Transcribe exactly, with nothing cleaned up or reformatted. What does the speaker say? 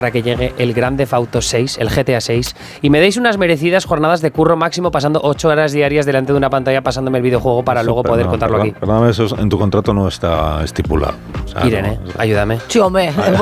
para que llegue el Grand Theft Auto seis, el G T A seis, y me deis unas merecidas jornadas de curro máximo pasando ocho horas diarias delante de una pantalla pasándome el videojuego para Eso, luego poder perdón, contarlo perdón, aquí. Perdóname, eso en tu contrato no está estipulado. O sea, Irene, no, ayúdame. Sí, hombre.